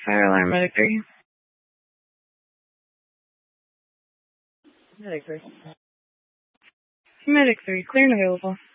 Fire alarm, Medic 3. Medic 3. Medic 3, clear and available.